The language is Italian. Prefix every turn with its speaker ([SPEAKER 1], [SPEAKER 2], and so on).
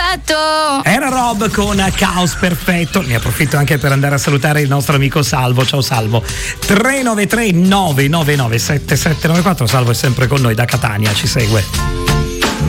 [SPEAKER 1] fatto.
[SPEAKER 2] Era Rob con Caos Perfetto. Ne approfitto anche per andare a salutare il nostro amico Salvo. Ciao Salvo. 393 999 7794. Salvo è sempre con noi da Catania, ci segue.